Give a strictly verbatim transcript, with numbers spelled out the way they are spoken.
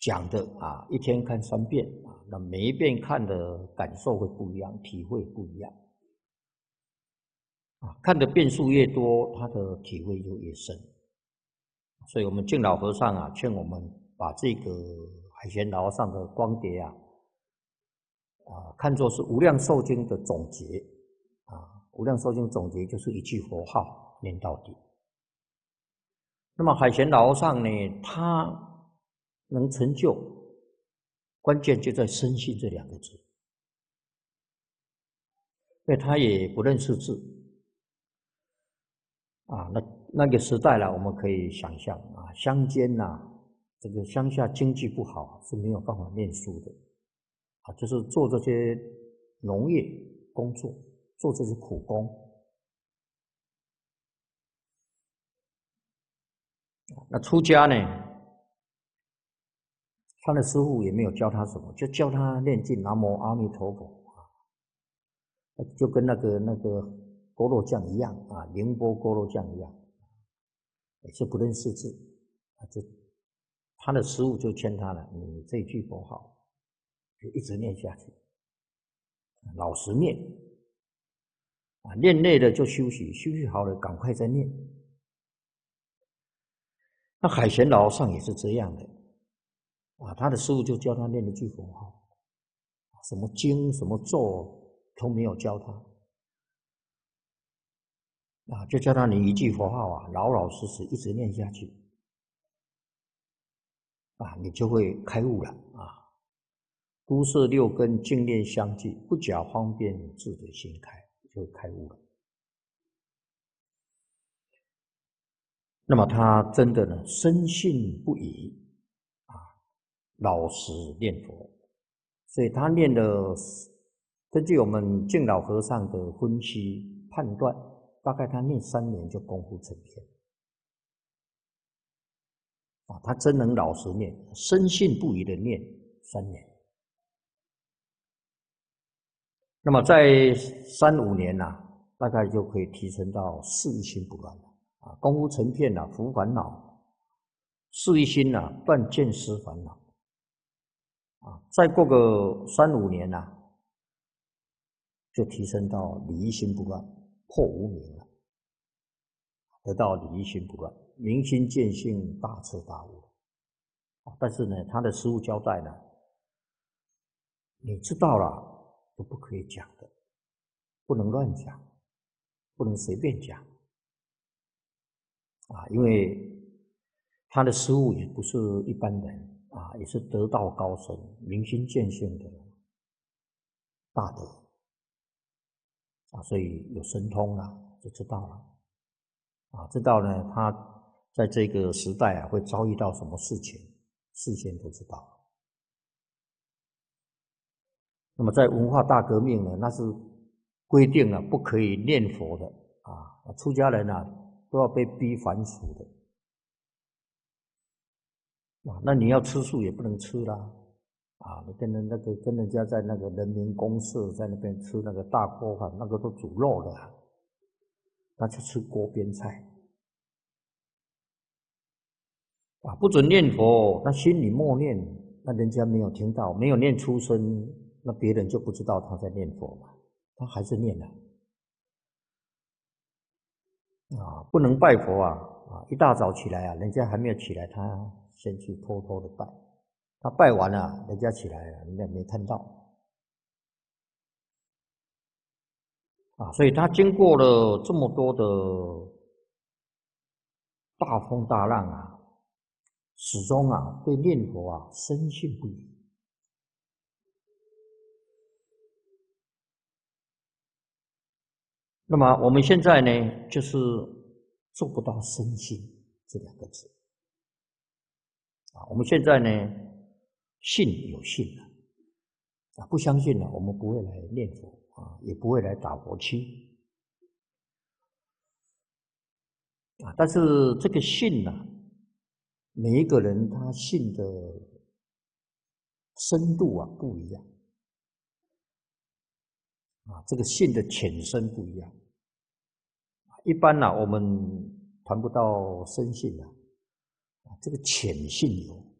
讲的啊，一天看三遍啊，那每一遍看的感受会不一样，体会不一样啊。看的遍数越多，他的体会就越深。所以我们敬老和尚啊，劝我们把这个海贤老和尚的光碟啊，啊，看作是无量寿经的总结啊。无量寿经总结就是一句佛号念到底。那么海贤老和尚呢，他能成就，关键就在深信这两个字，因为他也不认识字啊。那那个时代啦，我们可以想象啊，乡间呐、啊，这个乡下经济不好，是没有办法念书的啊，就是做这些农业工作，做这些苦工。那出家呢，他的师父也没有教他什么，就教他念经南无阿弥陀佛啊，就跟那个那个锅肉酱一样啊，宁波锅肉酱一样，也是不认识字啊，就他的师父就劝他了，你这句佛号就一直念下去，老实念啊，念累了就休息，休息好了赶快再念。那海贤老和尚也是这样的啊，他的师父就教他念一句佛号，什么经什么咒都没有教他啊，就叫他你一句佛号啊，老老实实一直念下去啊，你就会开悟了啊。都摄六根，净念相继，不假方便，自得心开，就开悟了。那么他真的呢，深信不疑啊，老实念佛，所以他念的，根据我们敬老和尚的分析判断，大概他念三年就功夫成片啊，他真能老实念，深信不疑的念三年。那么在三五年呐、啊，大概就可以提升到事一心不乱了啊，功夫成片了，伏烦恼，事一心呐，断见思烦恼啊，再过个三五年呐、啊，就提升到理一心不乱，破无明了，得到理一心不乱，明心见性，大彻大悟啊。但是呢，他的师父交代呢，你知道了都不可以讲的，不能乱讲，不能随便讲啊，因为他的师父也不是一般人啊，也是得道高僧、明心见性的大德啊，所以有神通了，就知道了啊，知道呢，他在这个时代啊会遭遇到什么事情，事先都知道。那么在文化大革命呢，那是规定了不可以念佛的啊，出家人啊都要被逼还俗的。啊，那你要吃素也不能吃啦，啊，你跟人那个跟人家在那个人民公社在那边吃那个大锅饭，那个都煮肉的，那就吃锅边菜，啊，不准念佛，那心里默念，那人家没有听到，没有念出声，那别人就不知道他在念佛嘛，他还是念的，啊，不能拜佛啊，啊，一大早起来啊，人家还没有起来，他先去偷偷的拜。他拜完了，人家起来了，人家没看到啊，所以他经过了这么多的大风大浪啊，始终啊对念佛啊深信不疑。那么我们现在呢，就是做不到深信这两个字啊。我们现在呢，信有信了啊，不相信了，我们不会来念佛啊，也不会来打佛七啊。但是这个信呢、啊，每一个人他信的深度啊不一样啊，这个信的浅深不一样。一般呢、啊，我们谈不到深信啊，啊，这个浅信有